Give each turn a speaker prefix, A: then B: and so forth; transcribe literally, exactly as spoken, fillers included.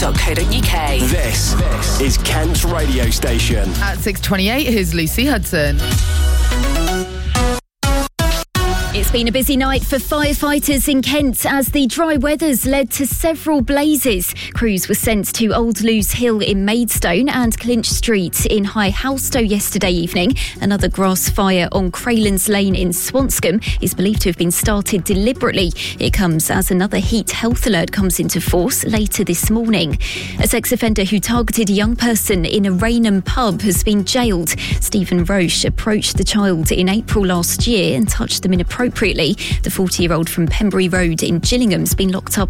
A: dot co dot uk.
B: This is Kent's radio station.
C: At six twenty-eight, here's Lucy Hudson.
D: It's been a busy night for firefighters in Kent as the dry weather's led to several blazes. Crews were sent to Old Lewes Hill in Maidstone and Clinch Street in High Halstow yesterday evening. Another grass fire on Craylands Lane in Swanscombe is believed to have been started deliberately. It comes as another heat health alert comes into force later this morning. A sex offender who targeted a young person in a Rainham pub has been jailed. Stephen Roche approached the child in April last year and touched them inappropriately. The forty-year-old from Pembury Road in Gillingham's been locked up